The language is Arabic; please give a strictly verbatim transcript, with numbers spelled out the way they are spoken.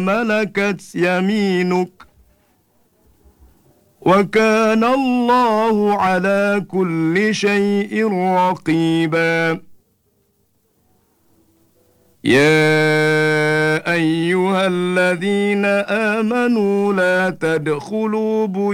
ملكت يمينك وكان الله على كل شيء رقيبا. يا أيها الذين آمنوا لا تدخلوا بيوتا